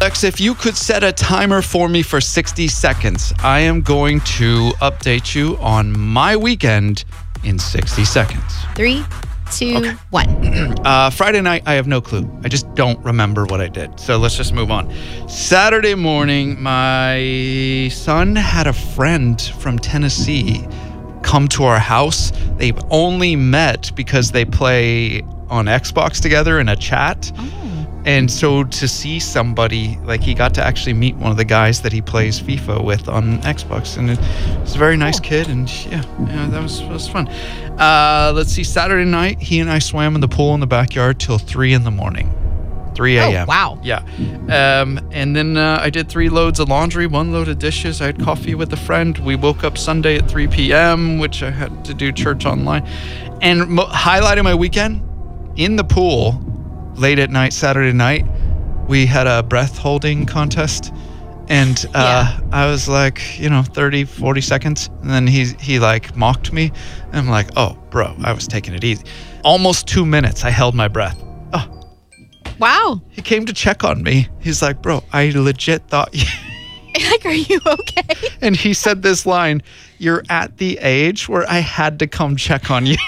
Alex, if you could set a timer for me for 60 seconds, I am going to update you on my weekend in 60 seconds. 3, 2, 1. Friday night, I have no clue. I just don't remember what I did. So let's just move on. Saturday morning, my son had a friend from Tennessee come to our house. They've only met because they play on Xbox together in a chat. And so to see somebody, like he got to actually meet one of the guys that he plays FIFA with on Xbox. And it was a very nice kid. And yeah, that was fun. Let's see, Saturday night, he and I swam in the pool in the backyard till 3 in the morning. 3 a.m. Oh, wow. Yeah. And then I did 3 loads of laundry, 1 load of dishes. I had coffee with a friend. We woke up Sunday at 3 p.m., which I had to do church online. And highlighting my weekend, in the pool, late at night, Saturday night, we had a breath holding contest. And I was like, 30, 40 seconds. And then he like mocked me. And I'm like, oh, bro, I was taking it easy. Almost 2 minutes, I held my breath. Wow. He came to check on me. He's like, bro, I legit thought you... Like, are you okay? And he said this line, you're at the age where I had to come check on you.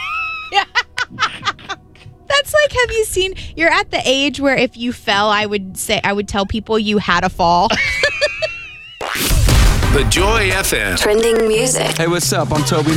That's like, have you seen, you're at the age where if you fell, I would tell people you had a fall. The Joy FM. Trending music. Hey, what's up? I'm Toby